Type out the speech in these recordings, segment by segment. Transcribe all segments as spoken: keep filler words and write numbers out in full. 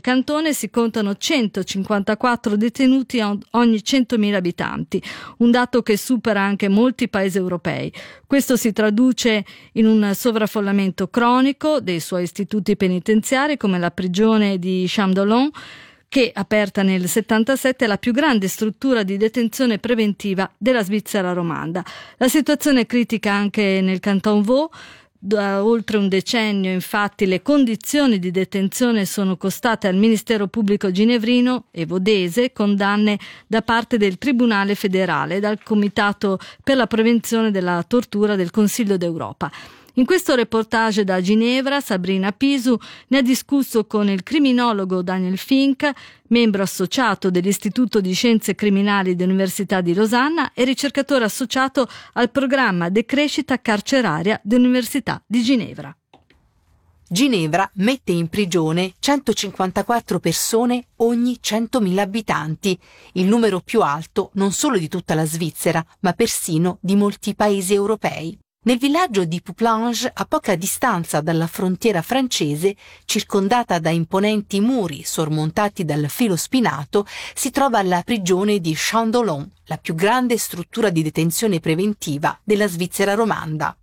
cantone si contano centocinquantaquattro detenuti ogni centomila abitanti, un dato che supera anche molti paesi europei. Questo si traduce in un sovraffollamento cronico dei suoi istituti penitenziari, come la prigione di Champ-Dollon, che, aperta nel settantasette, è la più grande struttura di detenzione preventiva della Svizzera romanda. La situazione è critica anche nel Canton Vaud. Da oltre un decennio, infatti, le condizioni di detenzione sono costate al Ministero Pubblico ginevrino e vodese condanne da parte del Tribunale federale e dal Comitato per la prevenzione della tortura del Consiglio d'Europa. In questo reportage da Ginevra, Sabrina Pisu ne ha discusso con il criminologo Daniel Fink, membro associato dell'Istituto di Scienze Criminali dell'Università di Losanna e ricercatore associato al programma Decrescita Carceraria dell'Università di Ginevra. Ginevra mette in prigione centocinquantaquattro persone ogni centomila abitanti, il numero più alto non solo di tutta la Svizzera, ma persino di molti paesi europei. Nel villaggio di Pouplange, a poca distanza dalla frontiera francese, circondata da imponenti muri sormontati dal filo spinato, si trova la prigione di Champ-Dollon, la più grande struttura di detenzione preventiva della Svizzera romanda.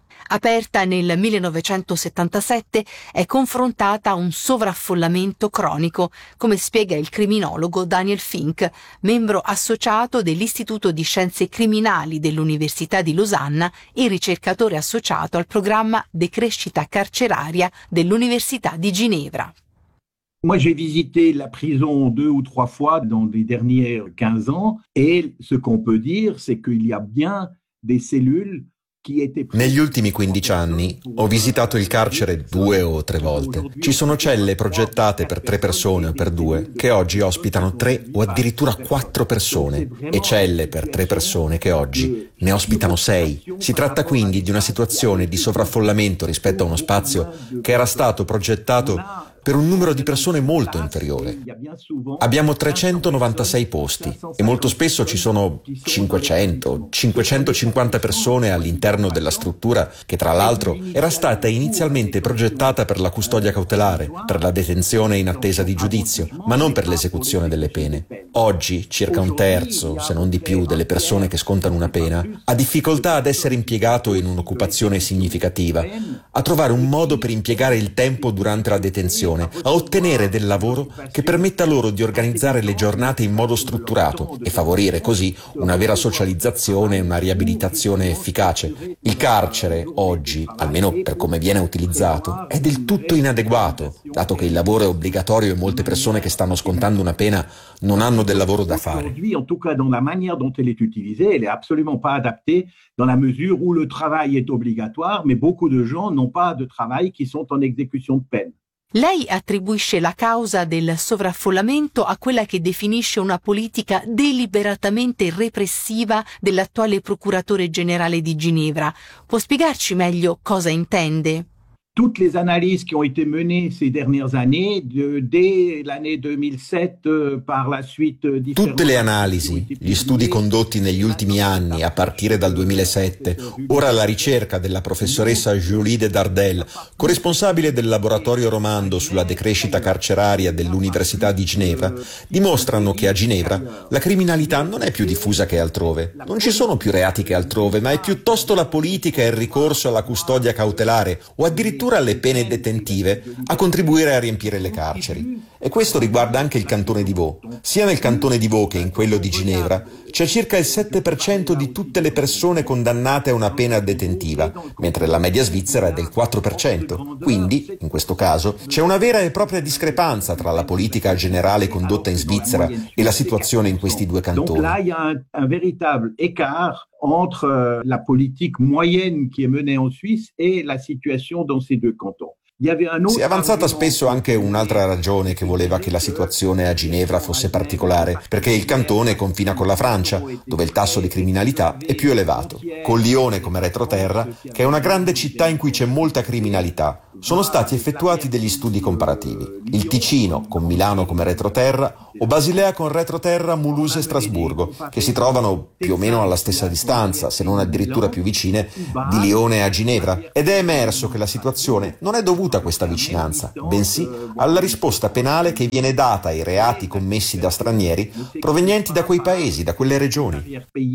Aperta nel millenovecentosettantasette, è confrontata a un sovraffollamento cronico, come spiega il criminologo Daniel Fink, membro associato dell'Istituto di Scienze Criminali dell'Università di Losanna e ricercatore associato al programma Decrescita Carceraria dell'Università di Ginevra. Moi, j'ai visité la prison deux ou trois fois dans les derniers quinze ans et ce qu'on peut dire, c'est qu'il y a bien des cellules. Negli ultimi quindici anni ho visitato il carcere due o tre volte. Ci sono celle progettate per tre persone o per due che oggi ospitano tre o addirittura quattro persone e celle per tre persone che oggi ne ospitano sei. Si tratta quindi di una situazione di sovraffollamento rispetto a uno spazio che era stato progettato per un numero di persone molto inferiore. Abbiamo trecentonovantasei posti e molto spesso ci sono cinquecento cinquecentocinquanta persone all'interno della struttura che, tra l'altro, era stata inizialmente progettata per la custodia cautelare, per la detenzione in attesa di giudizio, ma non per l'esecuzione delle pene. Oggi circa un terzo, se non di più, delle persone che scontano una pena ha difficoltà ad essere impiegato in un'occupazione significativa, a trovare un modo per impiegare il tempo durante la detenzione, a ottenere del lavoro che permetta loro di organizzare le giornate in modo strutturato e favorire così una vera socializzazione e una riabilitazione efficace. Il carcere oggi, almeno per come viene utilizzato, è del tutto inadeguato, dato che il lavoro è obbligatorio e molte persone che stanno scontando una pena non hanno del lavoro da fare. Aujourd'hui, en tout cas dans la manière dont elle est utilisée, elle est absolument pas adaptée dans la mesure où le travail est obligatoire, mais beaucoup de gens n'ont pas de travail qui sont en exécution de peine. Lei attribuisce la causa del sovraffollamento a quella che definisce una politica deliberatamente repressiva dell'attuale procuratore generale di Ginevra. Può spiegarci meglio cosa intende? Toutes les analyses qui ont été menées ces dernières années, de, dès l'année duemilasette, par la suite... Tutte le analisi, gli studi condotti negli ultimi anni, a partire dal duemilasette, ora la ricerca della professoressa Julie de Dardel, corresponsabile del laboratorio romando sulla decrescita carceraria dell'Università di Ginevra, dimostrano che a Ginevra la criminalità non è più diffusa che altrove. Non ci sono più reati che altrove, ma è piuttosto la politica e il ricorso alla custodia cautelare, o addirittura alle pene detentive, a contribuire a riempire le carceri. E questo riguarda anche il cantone di Vaud. Sia nel cantone di Vaud che in quello di Ginevra c'è circa il sette per cento di tutte le persone condannate a una pena detentiva, mentre la media svizzera è del quattro per cento. Quindi, in questo caso, c'è una vera e propria discrepanza tra la politica generale condotta in Svizzera e la situazione in questi due cantoni. Donc là, il y a un, un véritable écart entre la politique moyenne qui est menée en Suisse et la situation dans ces deux cantons. Si è avanzata spesso anche un'altra ragione che voleva che la situazione a Ginevra fosse particolare, perché il cantone confina con la Francia, dove il tasso di criminalità è più elevato. Con Lione come retroterra, che è una grande città in cui c'è molta criminalità, sono stati effettuati degli studi comparativi. Il Ticino, con Milano come retroterra, o Basilea con retroterra Mulhouse e Strasburgo, che si trovano più o meno alla stessa distanza, se non addirittura più vicine, di Lione a Ginevra. Ed è emerso che la situazione non è dovuta dovuta a questa vicinanza, bensì alla risposta penale che viene data ai reati commessi da stranieri provenienti da quei paesi, da quelle regioni.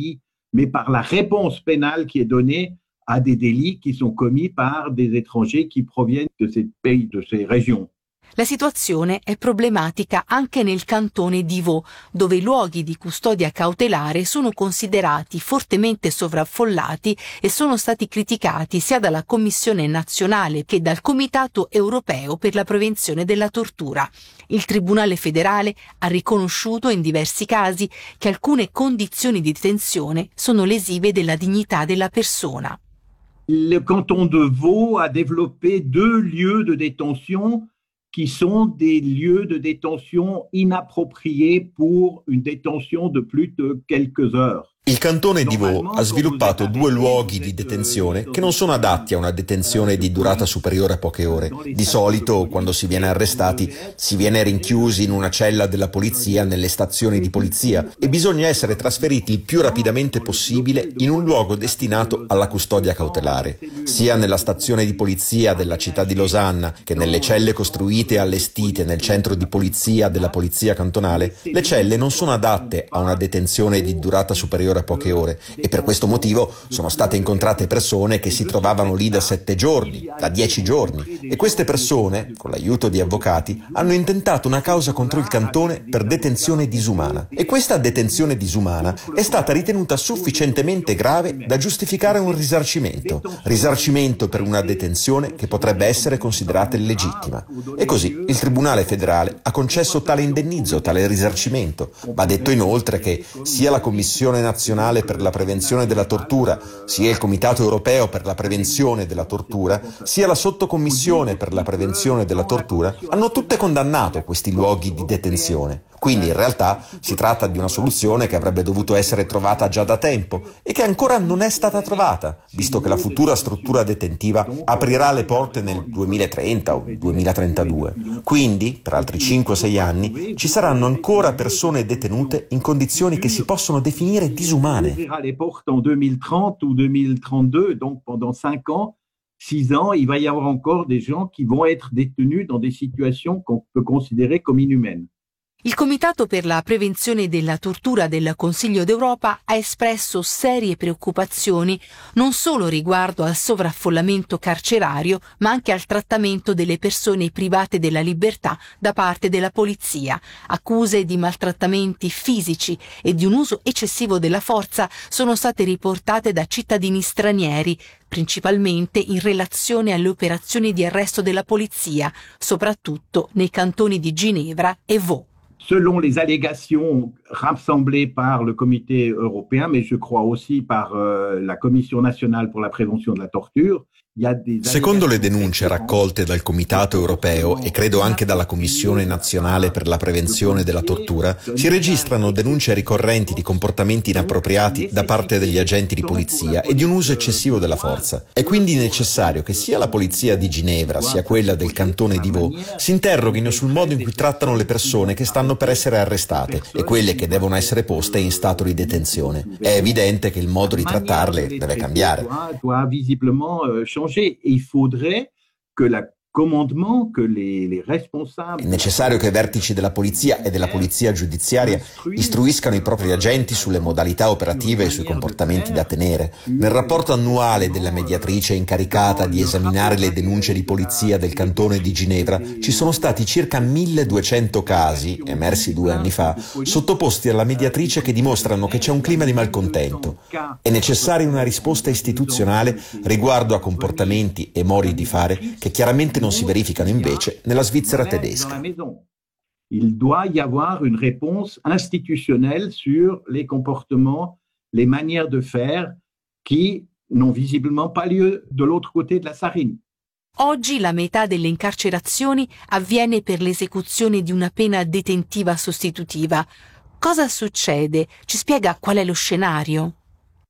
Mais par la réponse pénale qui est donnée à des délits qui sont commis par des étrangers qui proviennent de ces pays, de ces régions. La situazione è problematica anche nel cantone di Vaud, dove i luoghi di custodia cautelare sono considerati fortemente sovraffollati e sono stati criticati sia dalla Commissione nazionale che dal Comitato europeo per la prevenzione della tortura. Il Tribunale federale ha riconosciuto in diversi casi che alcune condizioni di detenzione sono lesive della dignità della persona. Le canton de Vaud a développé deux lieux de détention qui sont des lieux de détention inappropriés pour une détention de plus de quelques heures. Il cantone di Vaud ha sviluppato due luoghi di detenzione che non sono adatti a una detenzione di durata superiore a poche ore. Di solito, quando si viene arrestati, si viene rinchiusi in una cella della polizia nelle stazioni di polizia e bisogna essere trasferiti il più rapidamente possibile in un luogo destinato alla custodia cautelare. Sia nella stazione di polizia della città di Losanna che nelle celle costruite e allestite nel centro di polizia della polizia cantonale, le celle non sono adatte a una detenzione di durata superiore a poche ore e per questo motivo sono state incontrate persone che si trovavano lì da sette giorni, da dieci giorni e queste persone, con l'aiuto di avvocati, hanno intentato una causa contro il cantone per detenzione disumana e questa detenzione disumana è stata ritenuta sufficientemente grave da giustificare un risarcimento, risarcimento per una detenzione che potrebbe essere considerata illegittima. E così il Tribunale federale ha concesso tale indennizzo, tale risarcimento. Va detto inoltre che sia la Commissione nazionale per la prevenzione della tortura, sia il Comitato europeo per la prevenzione della tortura, sia la Sottocommissione per la prevenzione della tortura hanno tutte condannato questi luoghi di detenzione. Quindi in realtà si tratta di una soluzione che avrebbe dovuto essere trovata già da tempo e che ancora non è stata trovata, visto che la futura struttura detentiva aprirà le porte nel duemilatrenta o duemilatrentadue. Quindi, per altri cinque o sei anni, ci saranno ancora persone detenute in condizioni che si possono definire disumane. Les portes en duemilatrenta ou duemilatrentadue, donc pendant cinq ans, six ans, il va y avoir encore des gens qui vont être détenus dans des situations qu'on peut considérer comme inhumaines. Il Comitato per la prevenzione della tortura del Consiglio d'Europa ha espresso serie preoccupazioni non solo riguardo al sovraffollamento carcerario, ma anche al trattamento delle persone private della libertà da parte della polizia. Accuse di maltrattamenti fisici e di un uso eccessivo della forza sono state riportate da cittadini stranieri, principalmente in relazione alle operazioni di arresto della polizia, soprattutto nei cantoni di Ginevra e Vaud. Selon les allégations rassemblées par le Comité européen, mais je crois aussi par euh, la Commission nationale pour la prévention de la torture, secondo le denunce raccolte dal Comitato europeo e credo anche dalla Commissione nazionale per la prevenzione della tortura, si registrano denunce ricorrenti di comportamenti inappropriati da parte degli agenti di polizia e di un uso eccessivo della forza. È quindi necessario che sia la polizia di Ginevra sia quella del cantone di Vaud si interroghino sul modo in cui trattano le persone che stanno per essere arrestate e quelle che devono essere poste in stato di detenzione. È evidente che il modo di trattarle deve cambiare. Et il faudrait que la commandement, que les, les responsables... È necessario che i vertici della polizia e della polizia giudiziaria istruiscano i propri agenti sulle modalità operative e sui comportamenti da tenere. Nel rapporto annuale della mediatrice incaricata di esaminare le denunce di polizia del cantone di Ginevra ci sono stati circa milleduecento casi, emersi due anni fa, sottoposti alla mediatrice che dimostrano che c'è un clima di malcontento. È necessaria una risposta istituzionale riguardo a comportamenti e modi di fare che chiaramente non non si verificano invece nella Svizzera tedesca. Il doit y avoir une réponse institutionnelle sur les comportements, les manières de faire qui n'ont visiblement pas lieu de l'autre côté de la Sarine. Oggi la metà delle incarcerazioni avviene per l'esecuzione di una pena detentiva sostitutiva. Cosa succede? Ci spiega qual è lo scenario?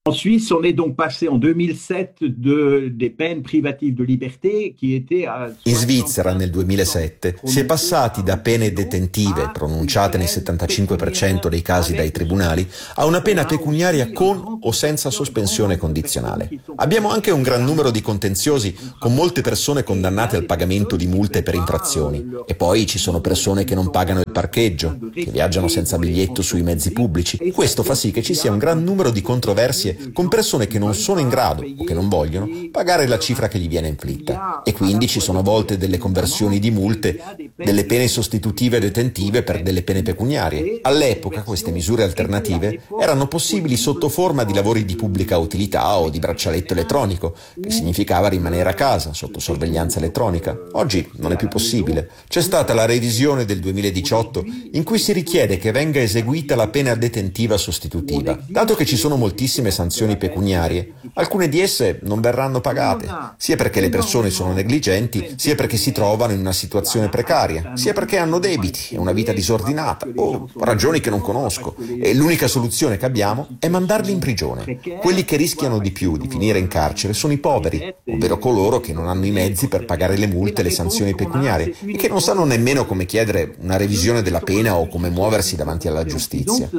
En Suisse, on est donc passé en duemilasette de, des peines privatives de liberté qui étaient a... In Svizzera nel duemilasette si è passati da pene detentive pronunciate nel settantacinque per cento dei casi dai tribunali a una pena pecuniaria con o senza sospensione condizionale. Abbiamo anche un gran numero di contenziosi con molte persone condannate al pagamento di multe per infrazioni. E poi ci sono persone che non pagano il parcheggio, che viaggiano senza biglietto sui mezzi pubblici. Questo fa sì che ci sia un gran numero di controversie con persone che non sono in grado o che non vogliono pagare la cifra che gli viene inflitta. E quindi ci sono a volte delle conversioni di multe, delle pene sostitutive detentive per delle pene pecuniarie. All'epoca queste misure alternative erano possibili sotto forma di lavori di pubblica utilità o di braccialetto elettronico, che significava rimanere a casa sotto sorveglianza elettronica. Oggi non è più possibile. C'è stata la revisione del duemiladiciotto in cui si richiede che venga eseguita la pena detentiva sostitutiva. Dato che ci sono moltissime sanzioni pecuniarie, alcune di esse non verranno pagate, sia perché le persone sono negligenti, sia perché si trovano in una situazione precaria, sia perché hanno debiti e una vita disordinata o ragioni che non conosco. E l'unica soluzione che abbiamo è mandarli in prigione. Quelli che rischiano di più di finire in carcere sono i poveri, ovvero coloro che non hanno i mezzi per pagare le multe e le sanzioni pecuniarie e che non sanno nemmeno come chiedere una revisione della pena o come muoversi davanti alla giustizia.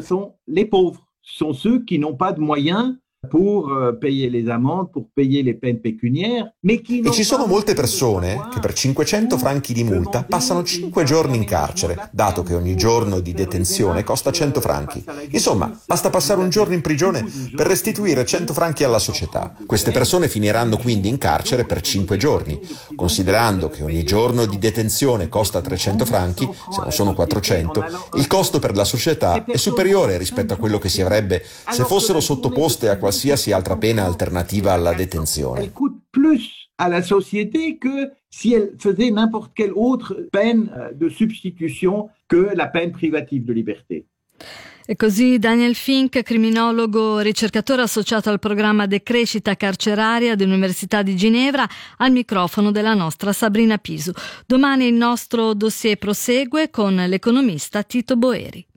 Sont ceux qui n'ont pas de moyens pour payer les amendes, pour payer les peines pécuniaires, mais qui E ci sono molte persone che per cinquecento franchi di multa passano cinque giorni in carcere, dato che ogni giorno di detenzione costa cento franchi. Insomma, basta passare un giorno in prigione per restituire cento franchi alla società. Queste persone finiranno quindi in carcere per cinque giorni. Considerando che ogni giorno di detenzione costa trecento franchi, se non sono quattrocento, il costo per la società è superiore rispetto a quello che si avrebbe se fossero sottoposte a qualsiasi altra pena alternativa alla detenzione. Elle coûte plus à la société que si elle faisait n'importe quelle autre peine de substitution que la peine privative de liberté. E così Daniel Fink, criminologo, ricercatore associato al programma Decrescita carceraria dell'Università di Ginevra, al microfono della nostra Sabrina Pisu. Domani il nostro dossier prosegue con l'economista Tito Boeri.